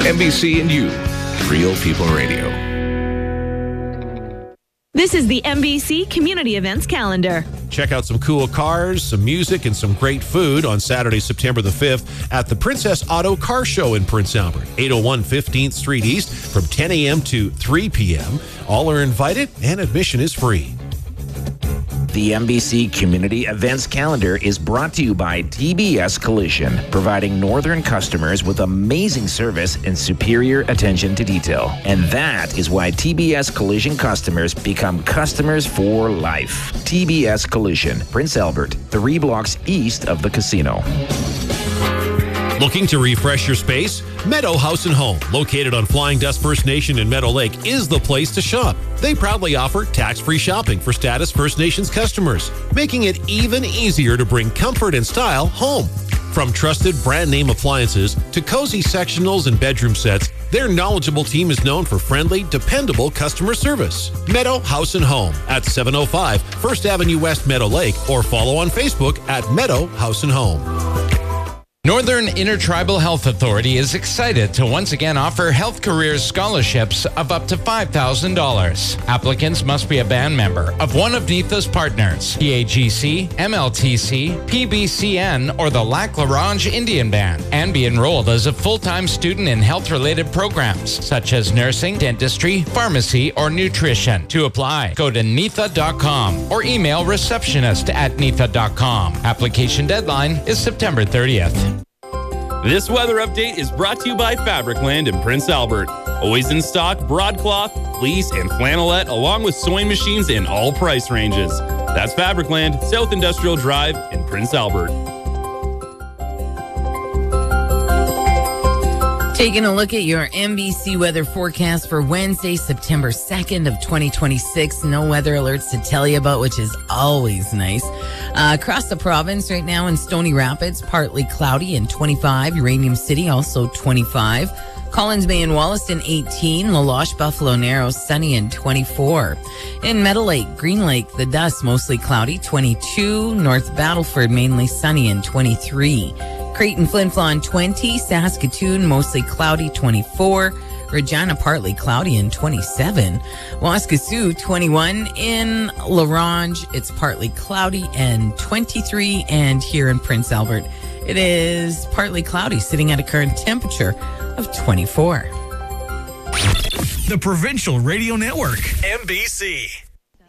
NBC and you, Real People Radio. This is the NBC Community Events Calendar. Check out some cool cars, some music, and some great food on Saturday, September the 5th at the Princess Auto Car Show in Prince Albert, 801 15th Street East from 10 a.m. to 3 p.m. All are invited and admission is free. The NBC Community Events Calendar is brought to you by TBS Collision, providing northern customers with amazing service and superior attention to detail. And that is why TBS Collision customers become customers for life. TBS Collision, Prince Albert, 3 blocks east of the casino. Looking to refresh your space? Meadow House & Home, located on Flying Dust First Nation in Meadow Lake, is the place to shop. They proudly offer tax-free shopping for Status First Nations customers, making it even easier to bring comfort and style home. From trusted brand-name appliances to cozy sectionals and bedroom sets, their knowledgeable team is known for friendly, dependable customer service. Meadow House & Home at 705 First Avenue West, Meadow Lake, or follow on Facebook at Meadow House & Home. Northern Intertribal Health Authority is excited to once again offer Health Careers scholarships of up to $5,000. Applicants must be a band member of one of NITHA's partners, PAGC, MLTC, PBCN, or the Lac La Ronge Indian Band, and be enrolled as a full-time student in health-related programs such as nursing, dentistry, pharmacy, or nutrition. To apply, go to nitha.com or email receptionist@nitha.com. Application deadline is September 30th. This weather update is brought to you by Fabricland in Prince Albert. Always in stock, broadcloth, fleece, and flannelette, along with sewing machines in all price ranges. That's Fabricland, South Industrial Drive in Prince Albert. Taking a look at your NBC weather forecast for Wednesday, September 2nd of 2026. No weather alerts to tell you about, which is always nice. Across the province right now in Stony Rapids, partly cloudy and 25. Uranium City also 25. Collins Bay and Wollaston 18. La Loche, Buffalo Narrows sunny and 24. In Meadow Lake, Green Lake, the dust mostly cloudy 22. North Battleford mainly sunny and 23. Creighton, Flin Flon 20, Saskatoon mostly cloudy 24, Regina partly cloudy and 27, Waskesiu 21, in La Ronge it's partly cloudy and 23, and here in Prince Albert it is partly cloudy, sitting at a current temperature of 24. The Provincial Radio Network, NBC.